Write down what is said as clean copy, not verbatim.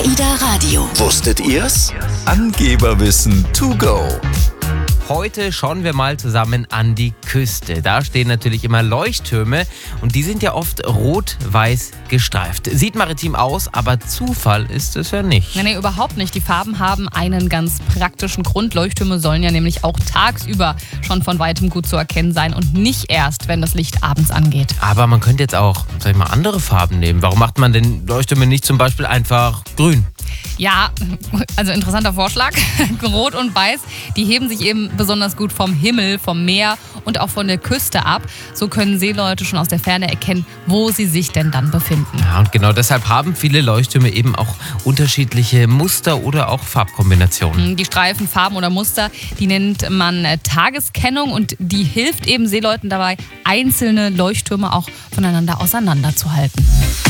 AIDA Radio. Wusstet ihr's? Angeberwissen to go. Heute schauen wir mal zusammen an die Küste. Da stehen natürlich immer Leuchttürme und die sind ja oft rot-weiß gestreift. Sieht maritim aus, aber Zufall ist es ja nicht. Nee, überhaupt nicht. Die Farben haben einen ganz praktischen Grund. Leuchttürme sollen ja nämlich auch tagsüber schon von weitem gut zu erkennen sein und nicht erst, wenn das Licht abends angeht. Aber man könnte jetzt auch, andere Farben nehmen. Warum macht man denn Leuchttürme nicht zum Beispiel einfach grün? Ja, also interessanter Vorschlag. Rot und Weiß, die heben sich eben besonders gut vom Himmel, vom Meer und auch von der Küste ab. So können Seeleute schon aus der Ferne erkennen, wo sie sich denn dann befinden. Ja, und genau deshalb haben viele Leuchttürme eben auch unterschiedliche Muster oder auch Farbkombinationen. Die Streifen, Farben oder Muster, die nennt man Tageskennung und die hilft eben Seeleuten dabei, einzelne Leuchttürme auch voneinander auseinanderzuhalten.